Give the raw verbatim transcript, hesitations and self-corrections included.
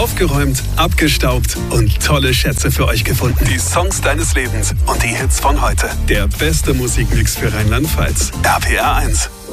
Aufgeräumt, abgestaubt und tolle Schätze für euch gefunden. Die Songs deines Lebens und die Hits von heute. Der beste Musikmix für Rheinland-Pfalz. R P R eins.